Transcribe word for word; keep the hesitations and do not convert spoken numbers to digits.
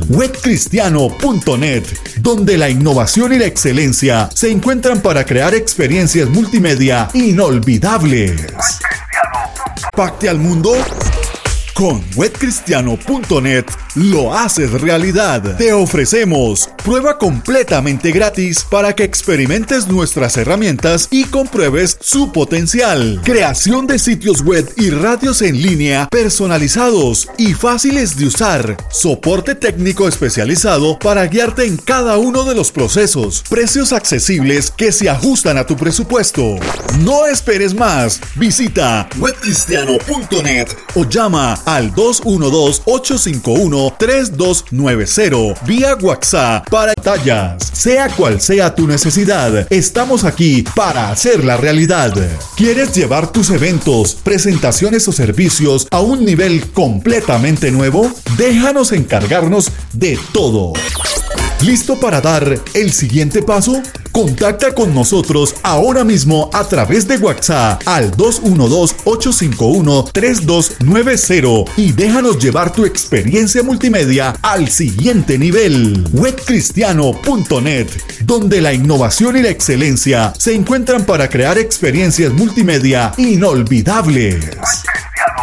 web cristiano punto net, donde la innovación y la excelencia se encuentran para crear experiencias multimedia inolvidables. Pacte al mundo. Con web cristiano punto net lo haces realidad. Te ofrecemos prueba completamente gratis para que experimentes nuestras herramientas y compruebes su potencial. Creación de sitios web y radios en línea personalizados y fáciles de usar. Soporte técnico especializado para guiarte en cada uno de los procesos. Precios accesibles que se ajustan a tu presupuesto. No esperes más. Visita web cristiano punto net o llama al dos uno dos, ocho cinco uno, tres dos nueve cero vía WhatsApp para tallas. Sea cual sea tu necesidad, estamos aquí para hacerla realidad. ¿Quieres llevar tus eventos, presentaciones o servicios a un nivel completamente nuevo? Déjanos encargarnos de todo. ¿Listo para dar el siguiente paso? Contacta con nosotros ahora mismo a través de WhatsApp al dos uno dos, ocho cinco uno, tres dos nueve cero y déjanos llevar tu experiencia multimedia al siguiente nivel. web cristiano punto net, donde la innovación y la excelencia se encuentran para crear experiencias multimedia inolvidables.